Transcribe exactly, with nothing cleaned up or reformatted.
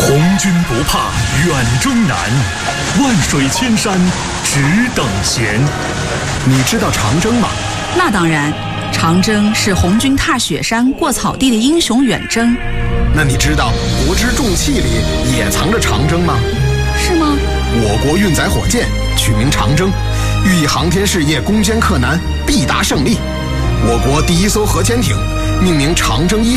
红军不怕远征难，万水千山只等闲。你知道长征吗？ 那当然，长征是红军踏雪山过草地的英雄远征。 那你知道国之重器里也藏着长征吗？ 是吗？ 我国运载火箭取名长征，寓意航天事业攻坚克难，必达胜利。我国第一艘核潜艇命名长征一